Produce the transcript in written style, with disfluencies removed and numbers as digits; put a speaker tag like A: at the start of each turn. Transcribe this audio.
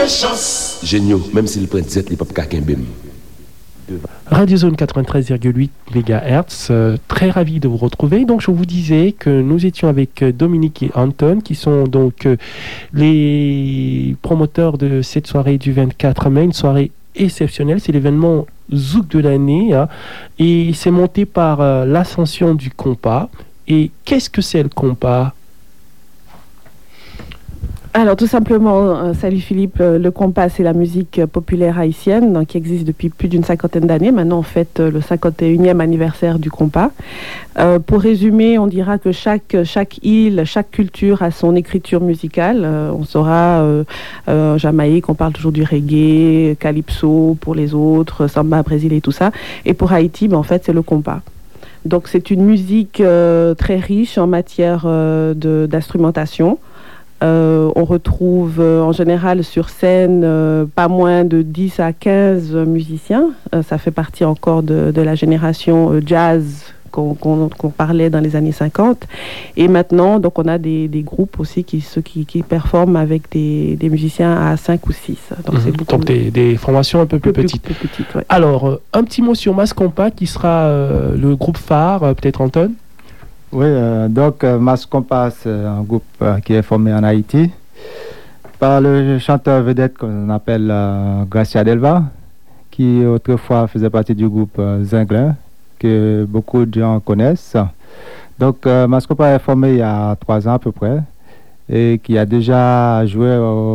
A: Géniaux, même s'il prend 17, il ne peut pas qu'un bim.
B: Radio Zone 93,8 MHz, très ravi de vous retrouver. Donc je vous disais que nous étions avec Dominique et Anton qui sont donc les promoteurs de cette soirée du 24 mai, une soirée exceptionnelle, c'est l'événement Zouk de l'année hein, et c'est monté par l'ascension du compas. Et qu'est-ce que c'est le compas ?
C: Alors tout simplement, salut Philippe, le compas c'est la musique populaire haïtienne donc, qui existe depuis plus d'une cinquantaine d'années. Maintenant on fête le 51e anniversaire du compas. Pour résumer, on dira que chaque île, chaque culture a son écriture musicale. On saura Jamaïque, on parle toujours du reggae, calypso pour les autres, samba, Brésil et tout ça. Et pour Haïti, en fait c'est le compas. Donc c'est une musique très riche en matière d'instrumentation. On retrouve en général sur scène pas moins de 10 à 15 musiciens. Ça fait partie encore de la génération jazz qu'on parlait dans les années 50. Et maintenant, donc, on a des groupes aussi qui performent avec des musiciens à 5 ou 6. Donc, c'est beaucoup
B: donc des formations un peu plus petites.
C: Plus petites ouais.
B: Alors, un petit mot sur Mascompas qui sera le groupe phare, peut-être Anton.
D: Oui, donc Mascompas, c'est un groupe qui est formé en Haïti par le chanteur vedette qu'on appelle Gracia Delva, qui autrefois faisait partie du groupe Zinglin, que beaucoup de gens connaissent. Donc Mascompas est formé il y a 3 ans à peu près et qui a déjà joué au